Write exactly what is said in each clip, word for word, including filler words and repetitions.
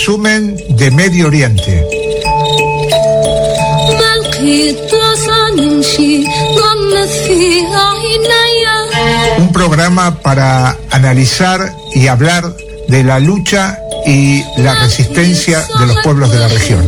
resumen de Medio Oriente. Un programa para analizar y hablar de la lucha y la resistencia de los pueblos de la región.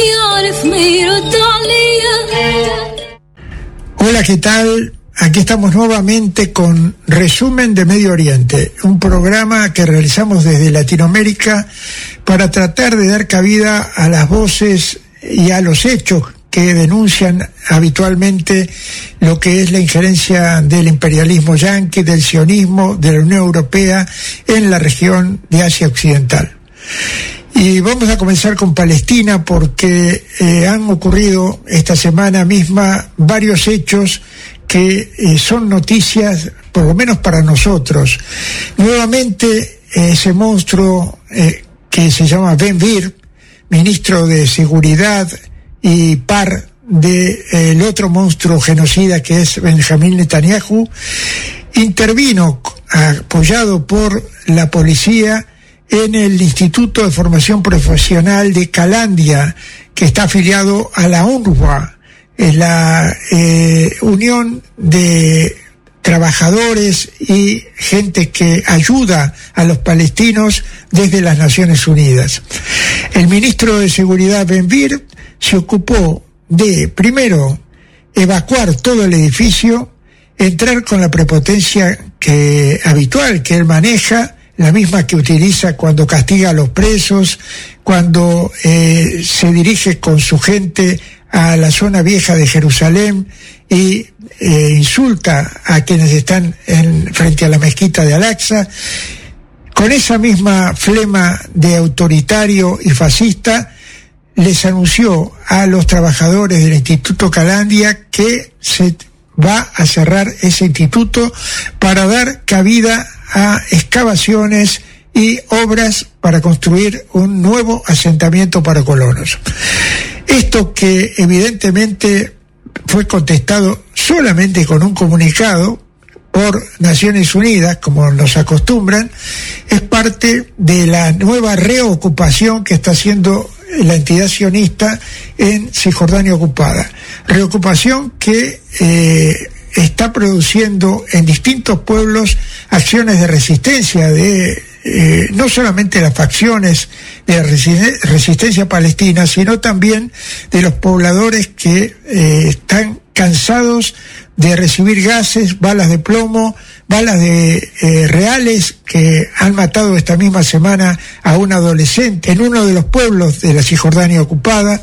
Hola, ¿qué tal? Aquí estamos nuevamente con Resumen de Medio Oriente, un programa que realizamos desde Latinoamérica para tratar de dar cabida a las voces y a los hechos que denuncian habitualmente lo que es la injerencia del imperialismo yanqui, del sionismo, de la Unión Europea en la región de Asia Occidental. Y vamos a comenzar con Palestina porque eh, han ocurrido esta semana misma varios hechos que eh, son noticias, por lo menos para nosotros. Nuevamente, eh, ese monstruo eh, que se llama Ben Gvir, ministro de Seguridad y par del de, eh, otro monstruo genocida que es Benjamín Netanyahu, intervino apoyado por la policía en el Instituto de Formación Profesional de Calandia, que está afiliado a la UNRWA, la eh, Unión de Trabajadores y gente que ayuda a los palestinos desde las Naciones Unidas. El ministro de Seguridad Ben Gvir se ocupó de, primero, evacuar todo el edificio, entrar con la prepotencia que, habitual que él maneja, la misma que utiliza cuando castiga a los presos, cuando eh, se dirige con su gente a la zona vieja de Jerusalén y eh, insulta a quienes están en, frente a la mezquita de Al-Aqsa. Con esa misma flema de autoritario y fascista, les anunció a los trabajadores del Instituto Calandia que se va a cerrar ese instituto para dar cabida a excavaciones y obras para construir un nuevo asentamiento para colonos. Esto, que evidentemente fue contestado solamente con un comunicado por Naciones Unidas, como nos acostumbran, es parte de la nueva reocupación que está haciendo la entidad sionista en Cisjordania ocupada. Reocupación que eh, está produciendo en distintos pueblos acciones de resistencia de eh, no solamente las facciones de la resistencia palestina, sino también de los pobladores que eh, están cansados de recibir gases, balas de plomo, balas de eh, reales que han matado esta misma semana a un adolescente en uno de los pueblos de la Cisjordania ocupada,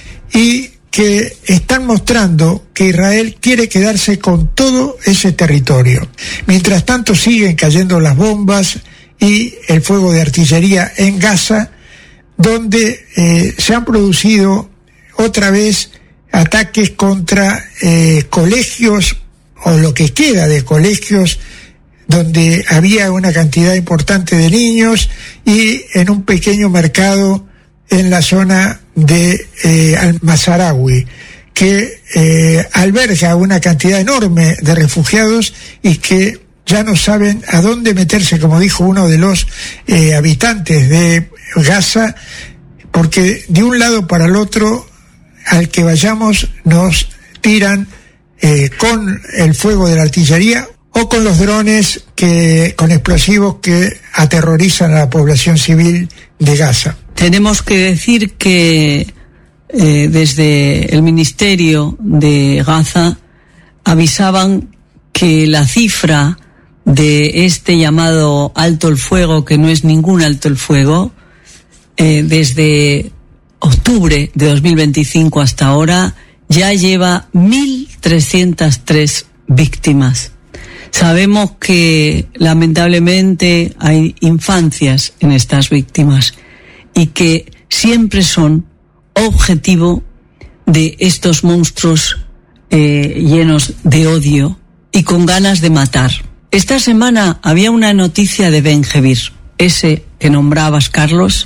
y que están mostrando que Israel quiere quedarse con todo ese territorio. Mientras tanto siguen cayendo las bombas y el fuego de artillería en Gaza, donde eh, se han producido otra vez ataques contra eh, colegios, o lo que queda de colegios, donde había una cantidad importante de niños, y en un pequeño mercado en la zona de eh, Al-Mazarawi, que eh, alberga una cantidad enorme de refugiados y que ya no saben a dónde meterse, como dijo uno de los eh, habitantes de Gaza, porque de un lado para el otro, al que vayamos, nos tiran eh, con el fuego de la artillería o con los drones que, con explosivos que aterrorizan a la población civil de Gaza. Tenemos que decir que eh, desde el Ministerio de Gaza avisaban que la cifra de este llamado alto el fuego, que no es ningún alto el fuego, eh, desde octubre de dos mil veinticinco hasta ahora ya lleva mil trescientas tres víctimas. Sabemos que lamentablemente hay infancias en estas víctimas y que siempre son objetivo de estos monstruos eh, llenos de odio y con ganas de matar. Esta semana había una noticia de Ben Gvir, ese que nombrabas, Carlos,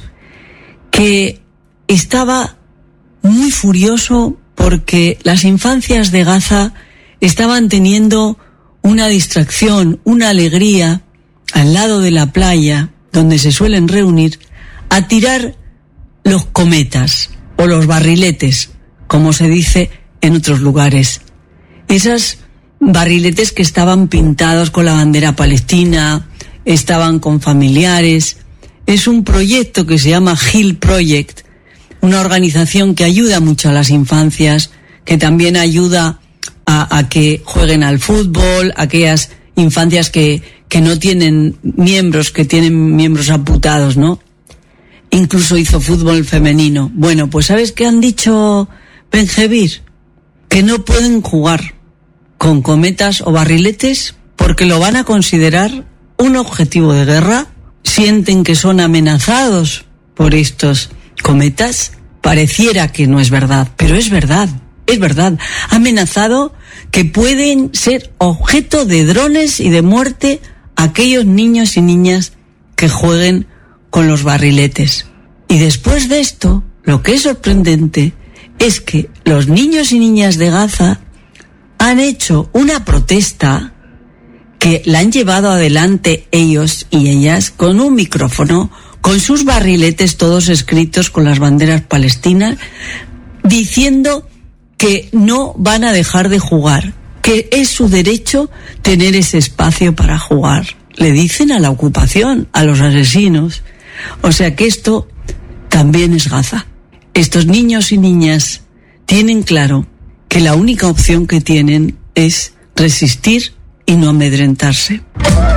que estaba muy furioso porque las infancias de Gaza estaban teniendo una distracción, una alegría al lado de la playa donde se suelen reunir, a tirar los cometas o los barriletes, como se dice en otros lugares. Esas barriletes que estaban pintados con la bandera palestina, estaban con familiares. Es un proyecto que se llama Hill Project, una organización que ayuda mucho a las infancias, que también ayuda a, a que jueguen al fútbol, aquellas infancias que, que no tienen miembros, que tienen miembros amputados, ¿no? Incluso hizo fútbol femenino. Bueno, pues ¿sabes qué han dicho Ben-Gvir? Que no pueden jugar con cometas o barriletes porque lo van a considerar un objetivo de guerra. Sienten que son amenazados por estos cometas. Pareciera que no es verdad, pero es verdad, es verdad. Amenazado que pueden ser objeto de drones y de muerte aquellos niños y niñas que jueguen con los barriletes. Y después de esto, lo que es sorprendente es que los niños y niñas de Gaza han hecho una protesta que la han llevado adelante ellos y ellas con un micrófono, con sus barriletes todos escritos con las banderas palestinas, diciendo que no van a dejar de jugar, que es su derecho tener ese espacio para jugar. Le dicen a la ocupación, a los asesinos. O sea que esto también es Gaza. Estos niños y niñas tienen claro que la única opción que tienen es resistir y no amedrentarse.